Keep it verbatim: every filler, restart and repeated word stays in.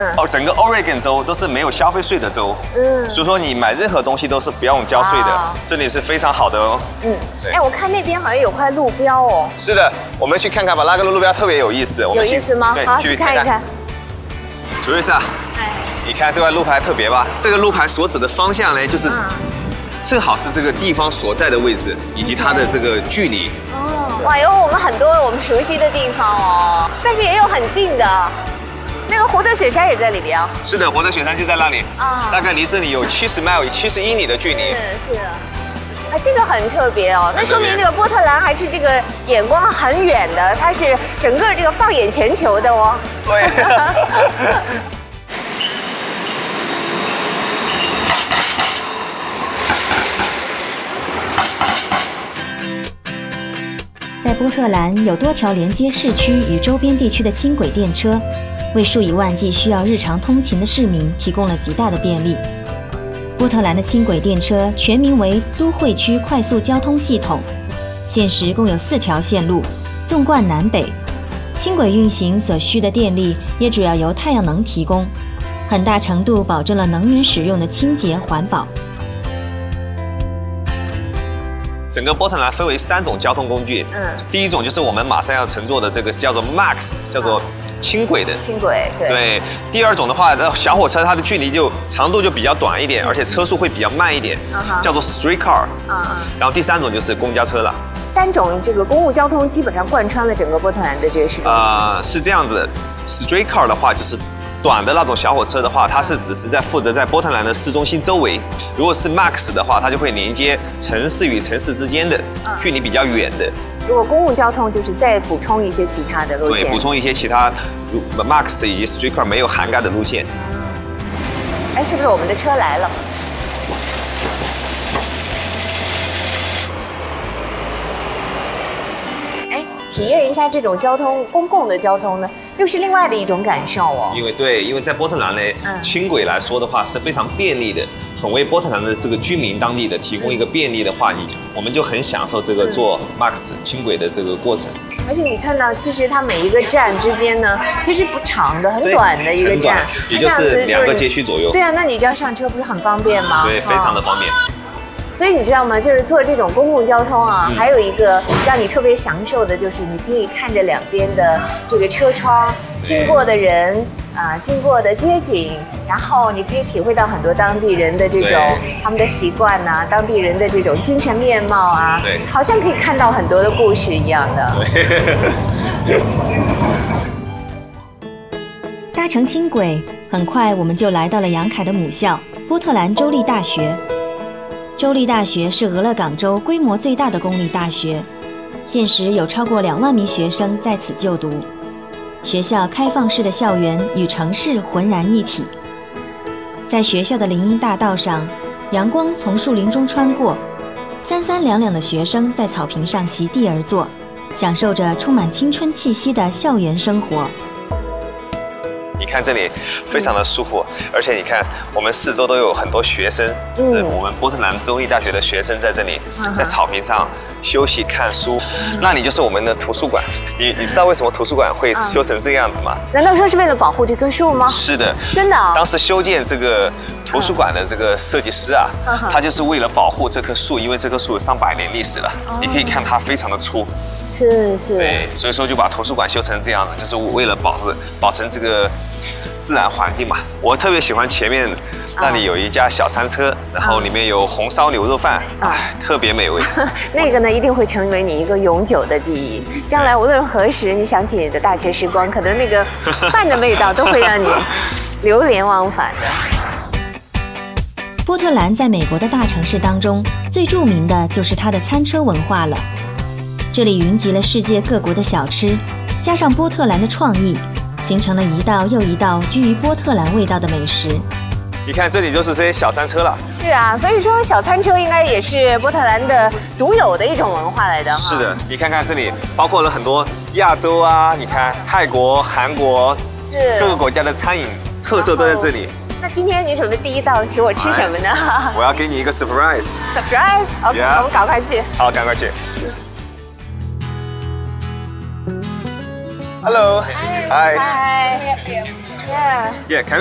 哦，整个 Oregon 州都是没有消费税的州，嗯，所以说你买任何东西都是不用交税的，这里是非常好的哦。 嗯，哎，我看那边好像有块路标哦。 是的，我们去看看吧，那个路标特别有意思。 有意思吗？好，去看一看。 朱瑞莎，哎，你看这块路牌特别吧？这个路牌所指的方向呢，就是正好是这个地方所在的位置以及它的这个距离。 哦，哇，有我们很多我们熟悉的地方哦，但是也有很近的。那个活的雪山也在里边啊。 是的，活的雪山就在那里啊，大概离这里有七十 mile， 七十英里的距离。 是是的，啊，这个很特别哦。那说明这个波特兰还是这个眼光很远的，它是整个这个放眼全球的哦。 对。 在波特兰有多条连接市区与周边地区的轻轨电车，为数以万计需要日常通勤的市民提供了极大的便利。波特兰的轻轨电车全名为都会区快速交通系统，现时共有四条线路，纵贯南北。轻轨运行所需的电力也主要由太阳能提供，很大程度保证了能源使用的清洁环保。 整个波特兰分为三种交通工具，嗯，第一种就是我们马上要乘坐的这个叫做 Max， 叫做轻轨的。 轻轨，对。 对，第二种的话，小火车它的距离就长度就比较短一点，而且车速会比较慢一点，叫做 streetcar。啊。然后第三种就是公交车了。 三种这个公共交通基本上贯穿了整个波特兰的这个市中心。 啊，是这样子的 ，streetcar 的话就是。短的那种小火车的话，它是只是在负责在波特兰的市中心周围；如果是 Max 的话，它就会连接城市与城市之间的距离比较远的。 如果公共交通就是再补充一些其他的路线， 对，补充一些其他 Max 以及 Streetcar 没有涵盖的路线。 哎，是不是我们的车来了？体验一下这种交通公共的交通呢，又是另外的一种感受哦。 因为对，因为在波特兰呢，嗯、轻轨来说的话是非常便利的，很为波特兰的这个居民当地的提供一个便利的话，你我们就很享受这个坐 Max 轻轨的这个过程。 而且你看到，其实它每一个站之间呢，其实不长的，很短的一个站， 也就是两个街区左右。 对啊，那你这样上车不是很方便吗？ 对，非常的方便。 所以你知道吗？就是坐这种公共交通啊，嗯、还有一个让你特别享受的，就是你可以看着两边的这个车窗经过的人啊、呃，经过的街景，然后你可以体会到很多当地人的这种他们的习惯呐、啊，当地人的这种精神面貌啊，对，好像可以看到很多的故事一样的。 搭乘轻轨，很快我们就来到了杨凯的母校波特兰州立大学。州立大学是俄勒冈州规模最大的公立大学，现时有超过两万名学生在此就读。学校开放式的校园与城市浑然一体。在学校的林荫大道上，阳光从树林中穿过，三三两两的学生在草坪上席地而坐，享受着充满青春气息的校园生活。 你看这里非常的舒服，而且你看我们四周都有很多学生，就是我们波特兰州立大学的学生在这里，在草坪上休息看书。那里就是我们的图书馆。你你知道为什么图书馆会修成这个样子吗？ 难道说是为了保护这棵树吗？ 是的， 真的啊。 当时修建这个图书馆的这个设计师啊，他就是为了保护这棵树，因为这棵树有上百年历史了。你可以看它非常的粗。 是是。 对，所以说就把图书馆修成这样子，就是为了保持保存这个自然环境嘛。我特别喜欢前面那里有一家小餐车，然后里面有红烧牛肉饭，哎，特别美味。 那个呢，一定会成为你一个永久的记忆。将来无论何时，你想起你的大学时光，可能那个饭的味道都会让你流连忘返的。 波特兰在美国的大城市当中，最著名的就是它的餐车文化了。这里云集了世界各国的小吃，加上波特兰的创意，形成了一道又一道居于波特兰味道的美食。 你看，这里就是这些小餐车了。 是啊，所以说小餐车应该也是波特兰的独有的一种文化来的。 是的，你看看这里包括了很多亚洲啊，你看泰国、韩国，是各个国家的餐饮特色都在这里。 那今天你准备第一道请我吃什么呢？ 我要给你一个 surprise。 surprise，OK，、okay, yeah. 我们赶快去。 好，赶快去。Hello，嗨。 嗨。 Yeah. Yeah, can